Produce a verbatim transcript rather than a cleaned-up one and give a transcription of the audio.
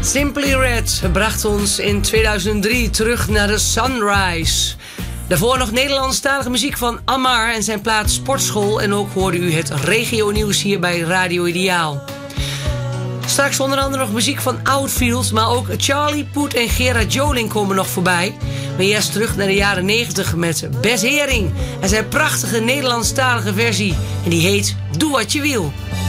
Simply Red bracht ons in tweeduizend drie terug naar de Sunrise. Daarvoor nog Nederlandstalige muziek van Ammar en zijn plaat Sportschool. En ook hoorde u het regio-nieuws hier bij Radio Ideaal. Straks onder andere nog muziek van Outfield, maar ook Charlie Puth en Gerard Joling komen nog voorbij. Maar eerst terug naar de jaren negentig met Bess Hering en zijn prachtige Nederlandstalige versie. En die heet Doe Wat Je Wil.